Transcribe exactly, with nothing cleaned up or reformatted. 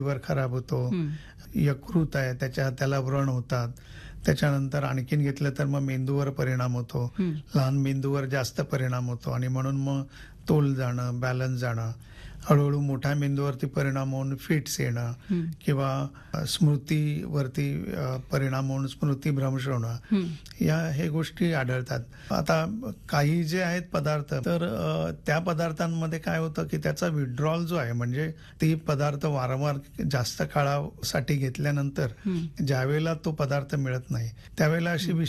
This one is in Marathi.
लिव्हर खराब होतो, यकृत आहे त्याच्या त्याला व्रण होतात. त्याच्यानंतर आणखीन घेतलं तर मग मेंदूवर परिणाम होतो, लहान मेंदूवर जास्त परिणाम होतो आणि म्हणून मग तोल जाणं, बॅलन्स जाणं, हळूहळू मोठ्या मेंदूवरती परिणाम होऊन फिट्स येणं किंवा स्मृतीवरती परिणाम होऊन स्मृतीभ्रंश होणं, या हे गोष्टी आढळतात. आता काही जे आहेत पदार्थ तर त्या पदार्थांमध्ये काय होतं की त्याचा विड्रॉल जो आहे म्हणजे ते पदार्थ वारंवार जास्त काळासाठी घेतल्यानंतर ज्यावेळेला तो पदार्थ मिळत नाही त्यावेळेला अशी